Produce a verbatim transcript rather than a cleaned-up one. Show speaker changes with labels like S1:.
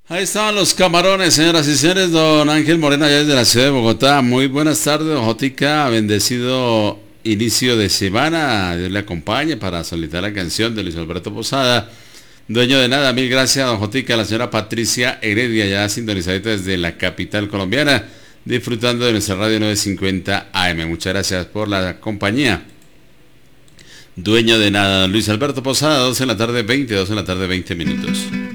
S1: Ahí estaban los camarones, señoras y señores. Don Ángel Moreno, allá desde la ciudad de Bogotá. Muy buenas tardes, don Jotica. Bendecido inicio de semana. Dios le acompañe para solicitar la canción de Luis Alberto Posada. Dueño de nada, mil gracias, don Jotica. La señora Patricia Heredia, ya sintonizadita desde la capital colombiana, disfrutando de nuestra radio novecientos cincuenta A M. Muchas gracias por la compañía. Dueño de nada, Luis Alberto Posada, doce de la tarde, veinte, doce de la tarde, veinte minutos.